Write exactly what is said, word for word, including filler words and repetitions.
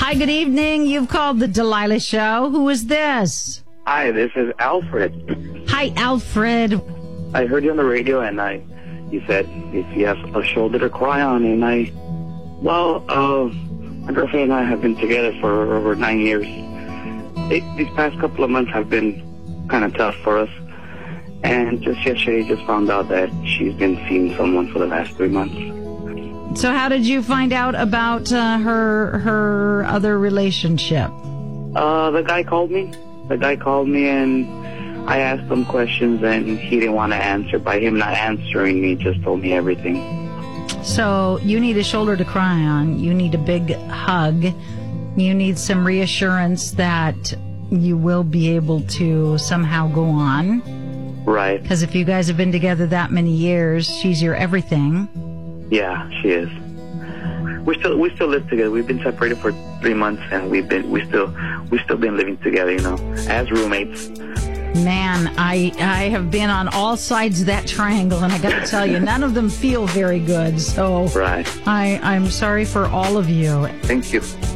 Hi, good evening. You've called the Delilah Show. Who is this? Hi, this is Alfred. Hi, Alfred. I heard you on the radio, and I, you said if you have a shoulder to cry on, and I, well, uh, my girlfriend and I have been together for over nine years. It, these past couple of months have been kind of tough for us, and just yesterday, just found out that she's been seeing someone for the last three months. So, how did you find out about uh, her her other relationship? Uh, the guy called me. The guy called me, and I asked him questions, and he didn't want to answer. By him not answering me, just told me everything. So, you need a shoulder to cry on. You need a big hug. You need some reassurance that you will be able to somehow go on. Right. Because if you guys have been together that many years, she's your everything. Yeah, she is. We still we still live together. We've been separated for three months, and we've been we still we still been living together, you know, as roommates. Man, I I have been on all sides of that triangle, and I got to tell you, none of them feel very good. So right. I I'm sorry for all of you. Thank you.